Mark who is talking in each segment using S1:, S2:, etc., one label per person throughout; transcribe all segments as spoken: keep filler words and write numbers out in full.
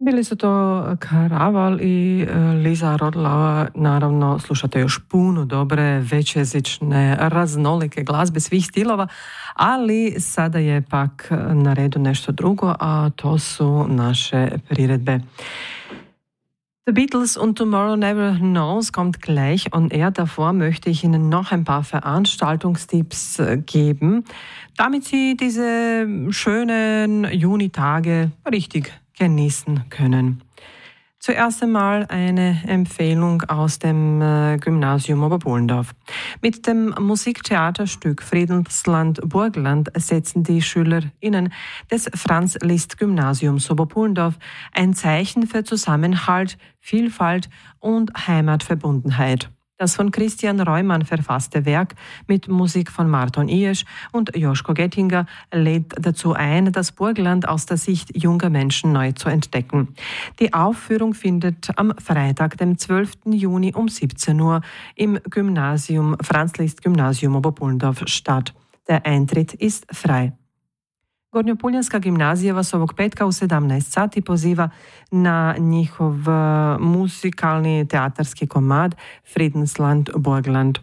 S1: Bili su to Karaval i e, Liza Rodlauer. Naravno, slušate još puno dobre, većjezične, raznolike glazbe svih stilova, ali sada je pak na redu nešto drugo, a to su naše priredbe. The Beatles und Tomorrow Never Knows kommt gleich und eher davor möchte ich Ihnen noch ein paar Veranstaltungstipps geben, damit Sie diese schönen Junitage richtig genießen können. Zuerst einmal eine Empfehlung aus dem Gymnasium Oberbullendorf. Mit dem Musiktheaterstück Friedensland Burgenland setzen die SchülerInnen des Franz-Liszt-Gymnasiums Oberbullendorf ein Zeichen für Zusammenhalt, Vielfalt und Heimatverbundenheit. Das von Christian Reumann verfasste Werk mit Musik von Marton Iesch und Joschko Gettinger lädt dazu ein, das Burgenland aus der Sicht junger Menschen neu zu entdecken. Die Aufführung findet am Freitag, dem zwölften Juni um siebzehn Uhr im Gymnasium Franz-Liszt-Gymnasium Oberbullendorf statt. Der Eintritt ist frei. Gornjopuljanska gimnazija vas ovog petka u sedamnaest sati poziva na njihov muzikalni teatarski komad Friedensland Burgenland.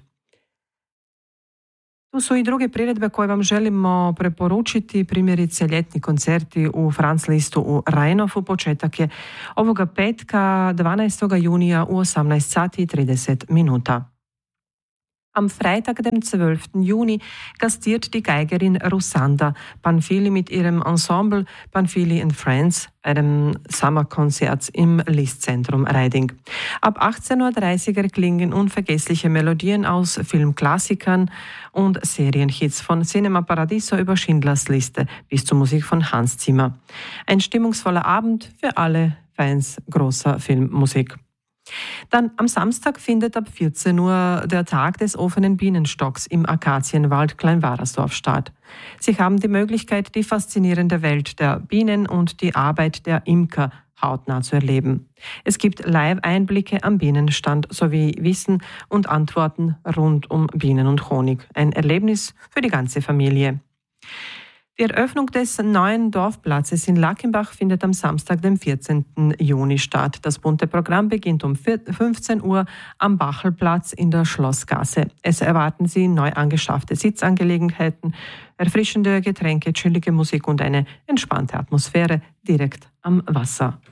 S1: Tu su i druge priredbe koje vam želimo preporučiti, primjerice ljetni koncerti u Franz Listu u Rajnofu. Početak je ovoga petka dvanaestog junija u osamnaest sati i trideset minuta. Am Freitag, dem zwölften Juni, gastiert die Geigerin Rusanda Panfili mit ihrem Ensemble Panfili and Friends bei dem Sommerkonzert im Liszt-Zentrum Reiding. Ab achtzehn Uhr dreißig erklingen unvergessliche Melodien aus Filmklassikern und Serienhits von Cinema Paradiso über Schindlers Liste bis zur Musik von Hans Zimmer. Ein stimmungsvoller Abend für alle Fans großer Filmmusik. Dann am Samstag findet ab vierzehn Uhr der Tag des offenen Bienenstocks im Akazienwald Kleinwarersdorf statt. Sie haben die Möglichkeit, die faszinierende Welt der Bienen und die Arbeit der Imker hautnah zu erleben. Es gibt Live-Einblicke am Bienenstand sowie Wissen und Antworten rund um Bienen und Honig. Ein Erlebnis für die ganze Familie. Die Eröffnung des neuen Dorfplatzes in Lackenbach findet am Samstag, dem vierzehnten Juni statt. Das bunte Programm beginnt um fünfzehn Uhr am Bachelplatz in der Schlossgasse. Es erwarten Sie neu angeschaffte Sitzangelegenheiten, erfrischende Getränke, chillige Musik und eine entspannte Atmosphäre direkt am Wasser.